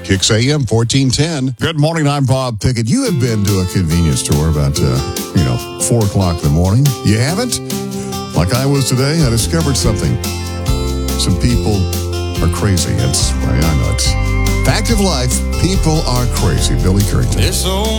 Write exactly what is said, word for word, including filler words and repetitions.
Kicks A M fourteen ten. Good morning, I'm Bob Pickett. You have been to a convenience store about, uh, you know, four o'clock in the morning. You haven't? Like I was today, I discovered something. Some people are crazy. It's, I know it's fact of life. People are crazy. Billy Currington. It's so